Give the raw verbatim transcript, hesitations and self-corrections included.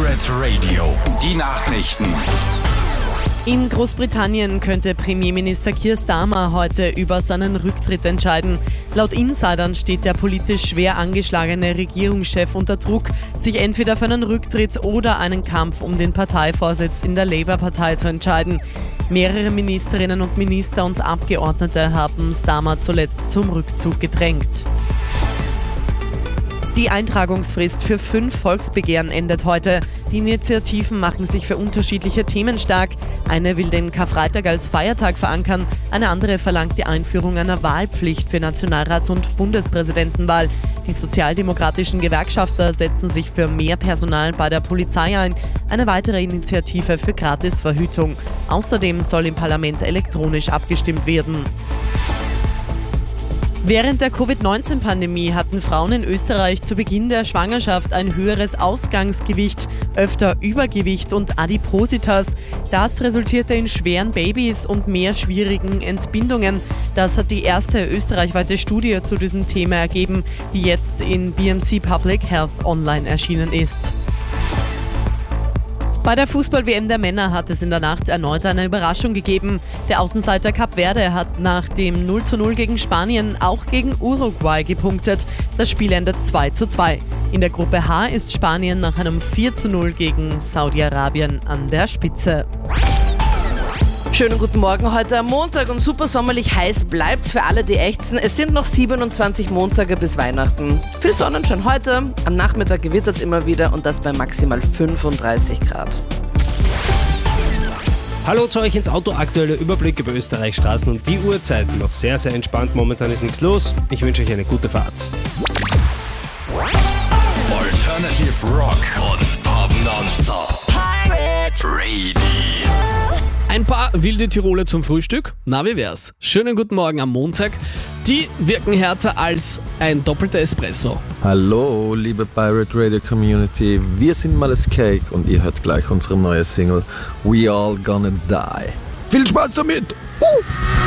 Pirate Radio, die Nachrichten. In Großbritannien könnte Premierminister Keir Starmer heute über seinen Rücktritt entscheiden. Laut Insidern steht der politisch schwer angeschlagene Regierungschef unter Druck, sich entweder für einen Rücktritt oder einen Kampf um den Parteivorsitz in der Labour-Partei zu entscheiden. Mehrere Ministerinnen und Minister und Abgeordnete haben Starmer zuletzt zum Rückzug gedrängt. Die Eintragungsfrist für fünf Volksbegehren endet heute. Die Initiativen machen sich für unterschiedliche Themen stark. Eine will den Karfreitag als Feiertag verankern, eine andere verlangt die Einführung einer Wahlpflicht für Nationalrats- und Bundespräsidentenwahl. Die sozialdemokratischen Gewerkschafter setzen sich für mehr Personal bei der Polizei ein, eine weitere Initiative für Gratisverhütung. Außerdem soll im Parlament elektronisch abgestimmt werden. Während der Covid neunzehn Pandemie hatten Frauen in Österreich zu Beginn der Schwangerschaft ein höheres Ausgangsgewicht, öfter Übergewicht und Adipositas. Das resultierte in schweren Babys und mehr schwierigen Entbindungen. Das hat die erste österreichweite Studie zu diesem Thema ergeben, die jetzt in B M C Public Health Online erschienen ist. Bei der Fußball-W M der Männer hat es in der Nacht erneut eine Überraschung gegeben. Der Außenseiter Kap Verde hat nach dem null zu null gegen Spanien auch gegen Uruguay gepunktet. Das Spiel endet zwei zu zwei. In der Gruppe H ist Spanien nach einem vier zu null gegen Saudi-Arabien an der Spitze. Schönen guten Morgen heute am Montag und super sommerlich heiß bleibt für alle, die ächzen. Es sind noch siebenundzwanzig Montage bis Weihnachten. Viel Sonnenschein heute, am Nachmittag gewittert es immer wieder und das bei maximal fünfunddreißig Grad. Hallo zu euch ins Auto, aktueller Überblick über Österreichs Straßen und die Uhrzeiten. Noch sehr, sehr entspannt, momentan ist nichts los. Ich wünsche euch eine gute Fahrt. Alternative Rock und Pop nonstop. Pirate Radio. Ein paar wilde Tiroler zum Frühstück? Na, wie wär's? Schönen guten Morgen am Montag. Die wirken härter als ein doppelter Espresso. Hallo, liebe Pirate Radio Community. Wir sind Malice Cake und ihr hört gleich unsere neue Single We All Gonna Die. Viel Spaß damit! Uh!